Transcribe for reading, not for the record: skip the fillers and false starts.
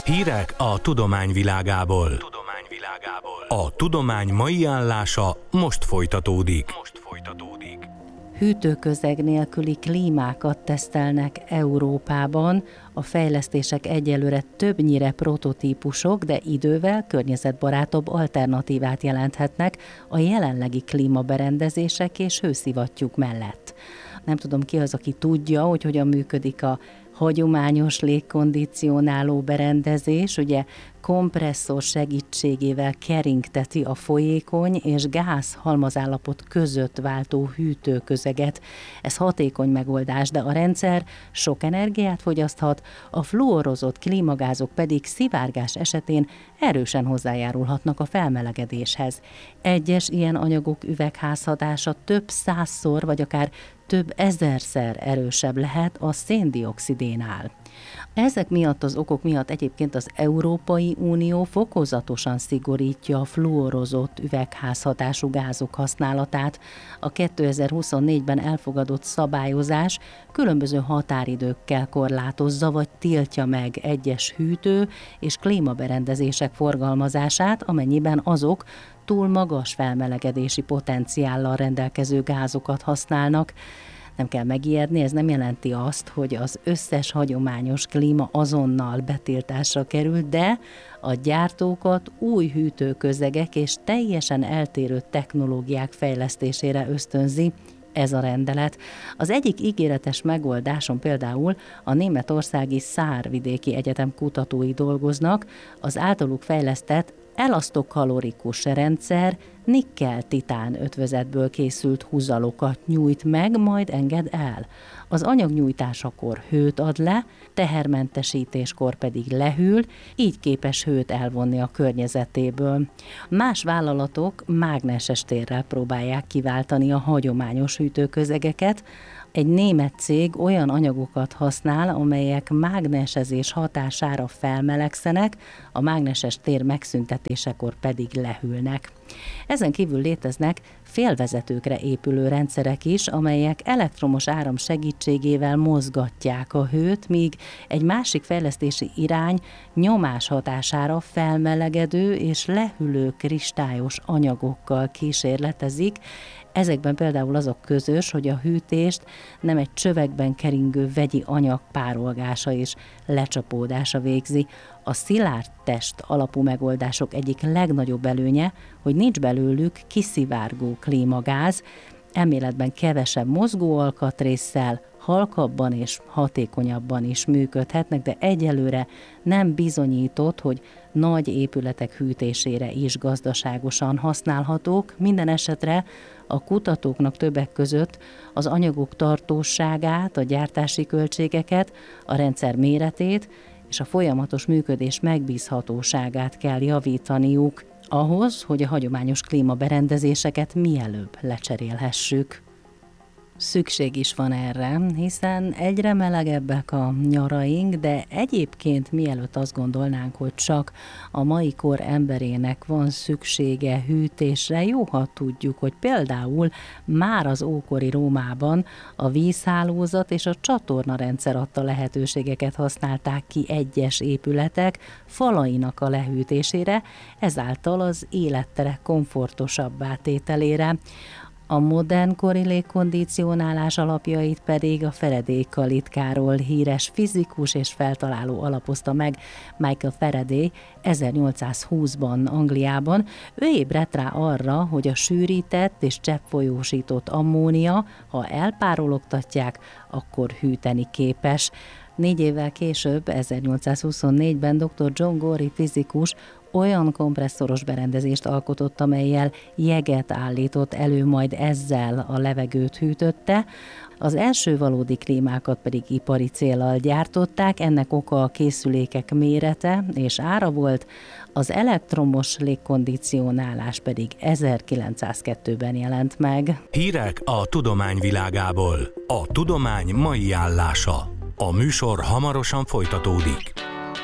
Hírek a tudomány világából. A tudomány mai állása most folytatódik. Hűtőközeg nélküli klímákat tesztelnek Európában. A fejlesztések egyelőre többnyire prototípusok, de idővel környezetbarátabb alternatívát jelenthetnek a jelenlegi klímaberendezések és hőszivattyúk mellett. Nem tudom, ki az, aki tudja, hogy hogyan működik a hagyományos légkondicionáló berendezés, ugye kompresszor segítségével keringteti a folyékony és gáz halmazállapot között váltó hűtőközeget. Ez hatékony megoldás, de a rendszer sok energiát fogyaszthat, a fluorozott klímagázok pedig szivárgás esetén erősen hozzájárulhatnak a felmelegedéshez. Egyes ilyen anyagok üvegházhatása több százszor vagy akár több ezerszer erősebb lehet a széndioxidénál. Ezek miatt az okok miatt egyébként az Európai Unió fokozatosan szigorítja a fluorozott üvegházhatású gázok használatát. A 2024-ben elfogadott szabályozás különböző határidőkkel korlátozza vagy tiltja meg egyes hűtő- és klímaberendezések forgalmazását, amennyiben azok túl magas felmelegedési potenciállal rendelkező gázokat használnak. Nem kell megijedni, ez nem jelenti azt, hogy az összes hagyományos klíma azonnal betiltásra kerül, de a gyártókat új hűtőközegek és teljesen eltérő technológiák fejlesztésére ösztönzi ez a rendelet. Az egyik ígéretes megoldáson például a németországi Saarvidéki Egyetem kutatói dolgoznak, az általuk fejlesztett elasztokalorikus rendszer nikkel-titán ötvözetből készült húzalokat nyújt meg, majd enged el. Az anyag nyújtásakor hőt ad le, tehermentesítéskor pedig lehűl, így képes hőt elvonni a környezetéből. Más vállalatok mágneses térrel próbálják kiváltani a hagyományos hűtőközegeket. Egy német cég olyan anyagokat használ, amelyek mágnesezés hatására felmelegszenek, a mágneses tér megszüntetésekor pedig lehűlnek. Ezen kívül léteznek félvezetőkre épülő rendszerek is, amelyek elektromos áram segítségével mozgatják a hőt, míg egy másik fejlesztési irány nyomás hatására felmelegedő és lehűlő kristályos anyagokkal kísérletezik. Ezekben például az a közös, hogy a hűtést nem egy csövekben keringő vegyi anyag párolgása és lecsapódása végzi. A szilárd test alapú megoldások egyik legnagyobb előnye, hogy nincs belőlük kiszivárgó klímagáz, elméletben kevesebb mozgó alkatrésszel, halkabban és hatékonyabban is működhetnek, de egyelőre nem bizonyított, hogy nagy épületek hűtésére is gazdaságosan használhatók. Minden esetre a kutatóknak többek között az anyagok tartóságát, a gyártási költségeket, a rendszer méretét és a folyamatos működés megbízhatóságát kell javítaniuk ahhoz, hogy a hagyományos klímaberendezéseket mielőbb lecserélhessük. Szükség is van erre, hiszen egyre melegebbek a nyaraink, de egyébként mielőtt azt gondolnánk, hogy csak a mai kor emberének van szüksége hűtésre, jó, ha tudjuk, hogy például már az ókori Rómában a vízhálózat és a csatornarendszer adta lehetőségeket használták ki egyes épületek falainak a lehűtésére, ezáltal az életterek komfortosabbá tételére. A modernkori légkondicionálás alapjait pedig a Faraday kalitkáról híres fizikus és feltaláló alapozta meg, Michael Faraday 1820-ban Angliában. Ő ébredt rá arra, hogy a sűrített és cseppfolyósított ammónia, ha elpárologtatják, akkor hűteni képes. 4 évvel később, 1824-ben dr. John Gorey fizikus olyan kompresszoros berendezést alkotott, amellyel jeget állított elő, majd ezzel a levegőt hűtötte. Az első valódi klímákat pedig ipari céllal gyártották, ennek oka a készülékek mérete és ára volt, az elektromos légkondicionálás pedig 1902-ben jelent meg. Hírek a tudomány világából. A tudomány mai állása. A műsor hamarosan folytatódik.